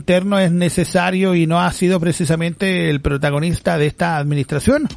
interno es necesario y no ha sido precisamente el protagonista de esta administración.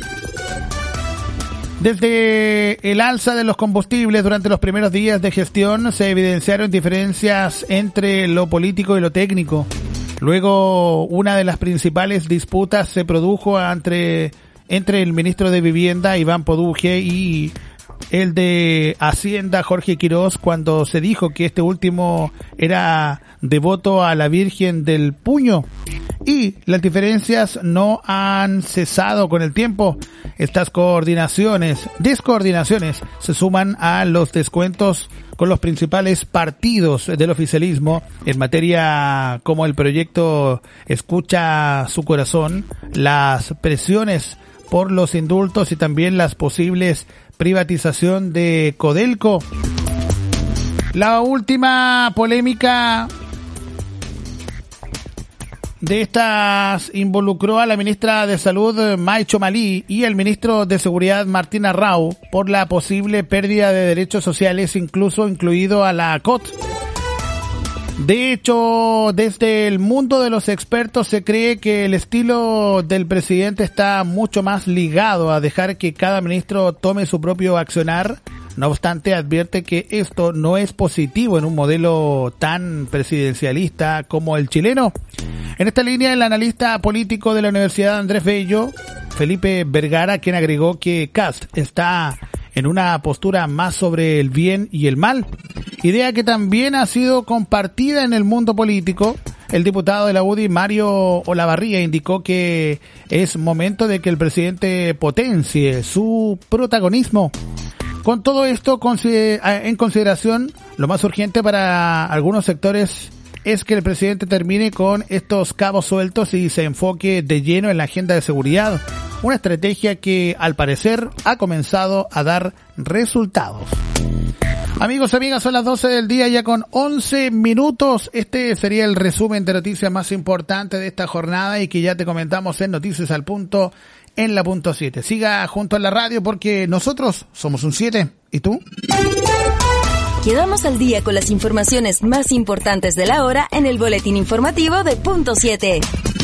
Desde el alza de los combustibles durante los primeros días de gestión se evidenciaron diferencias entre lo político y lo técnico. Luego, una de las principales disputas se produjo entre el ministro de Vivienda, Iván Poduje, y el de Hacienda, Jorge Quirós, cuando se dijo que este último era devoto a la Virgen del Puño. Y las diferencias no han cesado con el tiempo. Estas descoordinaciones se suman a los descuentos con los principales partidos del oficialismo en materia como el proyecto Escucha su Corazón, las presiones por los indultos y también las posibles privatización de Codelco. La última polémica de estas involucró a la ministra de Salud, May Chomalí, y el ministro de Seguridad, Martín Arrau, por la posible pérdida de derechos sociales, incluido a la ACOT. De hecho, desde el mundo de los expertos se cree que el estilo del presidente está mucho más ligado a dejar que cada ministro tome su propio accionar. No obstante, advierte que esto no es positivo en un modelo tan presidencialista como el chileno. En esta línea, el analista político de la Universidad Andrés Bello, Felipe Vergara, quien agregó que Kast está en una postura más sobre el bien y el mal, idea que también ha sido compartida en el mundo político. El diputado de la UDI, Mario Olavarría, indicó que es momento de que el presidente potencie su protagonismo. Con todo esto en consideración, lo más urgente para algunos sectores es que el presidente termine con estos cabos sueltos y se enfoque de lleno en la agenda de seguridad, una estrategia que al parecer ha comenzado a dar resultados. Amigos, amigas, son las 12 del día ya con 11 minutos. Este sería el resumen de noticias más importante de esta jornada y que ya te comentamos en Noticias al Punto en la punto 7. Siga junto a la radio porque nosotros somos un 7. ¿Y tú? Quedamos al día con las informaciones más importantes de la hora en el boletín informativo de Punto 7.